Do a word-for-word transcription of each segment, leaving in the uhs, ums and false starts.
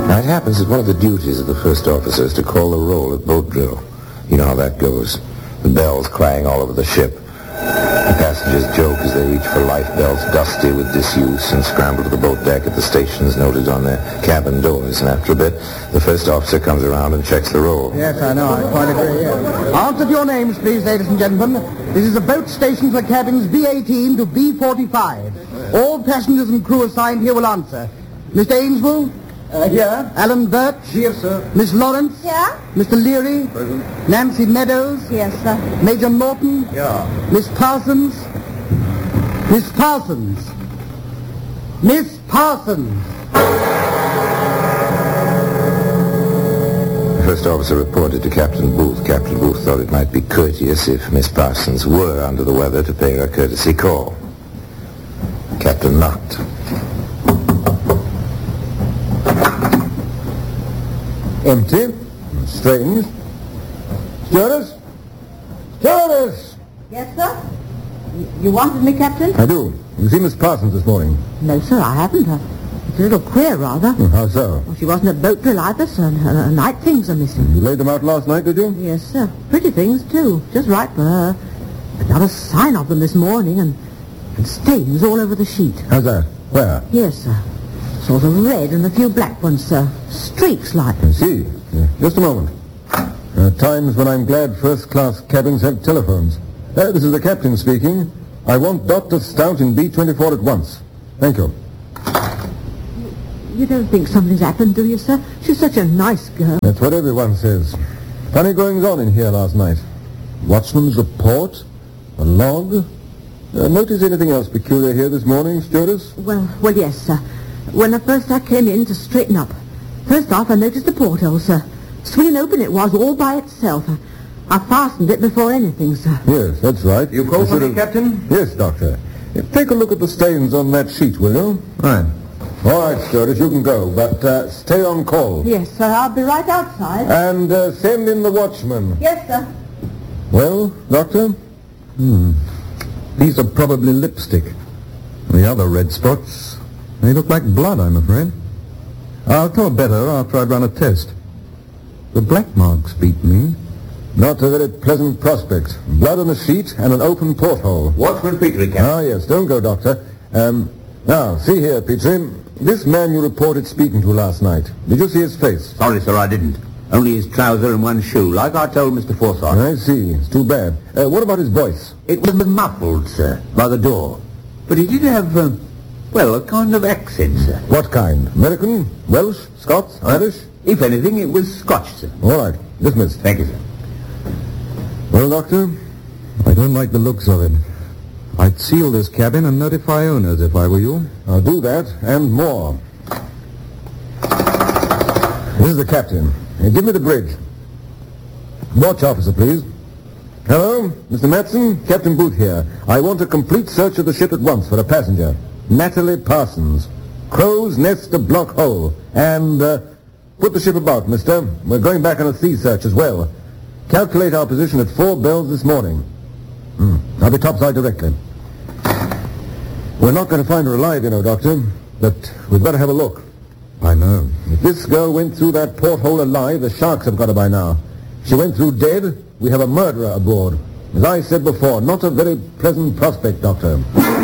Now, it happens that one of the duties of the first officer is to call the roll at boat drill. You know how that goes. The bells clang all over the ship. The passengers joke as they reach for life belts dusty with disuse and scramble to the boat deck at the stations noted on their cabin doors. And after a bit, the first officer comes around and checks the roll. Yes, I know. I quite agree. Yeah. Answer to your names, please, ladies and gentlemen. This is a boat station for cabins B eighteen to B forty-five. All passengers and crew assigned here will answer. Mister Ainsworth? Uh, here. Alan Birch? Here, sir. Miss Lawrence? Yeah? Mister Leary? Present. Nancy Meadows? Yes, sir. Major Morton? Yeah. Miss Parsons? Miss Parsons? Miss Parsons? The first officer reported to Captain Booth. Captain Booth thought it might be courteous if Miss Parsons were under the weather to pay her a courtesy call. Captain knocked. Empty. Strange. Stewardess? Stewardess! Yes, sir? You, you wanted me, Captain? I do. You see Miss Parsons this morning? No, sir, I haven't. Uh, it's a little queer, rather. Oh, how so? Well, she wasn't at boat drill either, sir, and her night things are missing. You laid them out last night, did you? Yes, sir. Pretty things, too. Just right for her. But not a sign of them this morning, and, and stains all over the sheet. How's that? Where? Here, sir. Sort of red and a few black ones, sir. Streaks like. I see. Yeah. Just a moment. There are times when I'm glad first-class cabins have telephones. Uh, this is the captain speaking. I want Doctor Stout in B twenty-four at once. Thank you. You don't think something's happened, do you, sir? She's such a nice girl. That's what everyone says. Funny goings-on in here last night. Watchman's report? A log? Uh, notice anything else peculiar here this morning, stewardess? Well, well, yes, sir. When I first I came in to straighten up, first off I noticed the porthole, sir. Swinging open it was all by itself. I, I fastened it before anything, sir. Yes, that's right. You called for me, of... Captain? Yes, Doctor. Uh, Take a look at the stains on that sheet, will you? Right. All right, stewardess, you can go, but uh, stay on call. Yes, sir, I'll be right outside. And uh, send in the watchman. Yes, sir. Well, Doctor? Hmm. These are probably lipstick. The other red spots, they look like blood, I'm afraid. I'll tell better after I've run a test. The black marks beat me. Not a very pleasant prospect. Blood on the sheet and an open porthole. Watchman Petrie, Captain. Ah, yes, don't go, Doctor. Um, now, see here, Petrie. This man you reported speaking to last night. Did you see his face? Sorry, sir, I didn't. Only his trouser and one shoe, like I told Mister Forsyth. I see. It's too bad. Uh, what about his voice? It was muffled, sir, by the door. But he did have, uh, well, a kind of accent, sir. What kind? American? Welsh? Scots? Irish? If anything, it was Scotch, sir. All right. Dismissed. Thank you, sir. Well, Doctor? I don't like the looks of it. I'd seal this cabin and notify owners if I were you. I'll do that and more. This is the captain. Uh, give me the bridge. Watch officer, please. Hello, Mister Matson, Captain Booth here. I want a complete search of the ship at once for a passenger. Natalie Parsons. Crow's Nest a block hole. And, uh, put the ship about, mister. We're going back on a sea search as well. Calculate our position at four bells this morning. Hmm. I'll be topside directly. We're not going to find her alive, you know, Doctor. But we've got to have a look. I know. If this girl went through that porthole alive, the sharks have got her by now. If she went through dead, we have a murderer aboard. As I said before, not a very pleasant prospect, Doctor.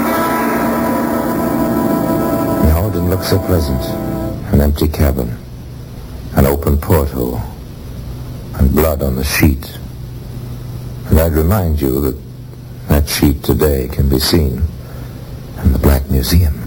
No, it didn't look so pleasant. An empty cabin, an open porthole, and blood on the sheet. And I'd remind you that that sheet today can be seen in the Black Museum.